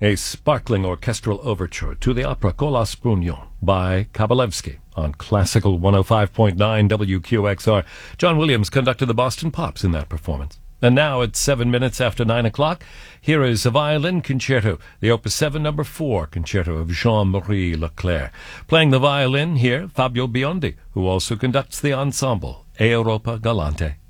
a sparkling orchestral overture to the opera Con la Spugno by Kabalevsky on Classical 105.9 WQXR. John Williams conducted the Boston Pops in that performance. And now at 7 minutes after 9 o'clock, here is a violin concerto, the Opus 7 No. 4 concerto of Jean-Marie Leclerc. Playing the violin here, Fabio Biondi, who also conducts the ensemble, E Europa Galante.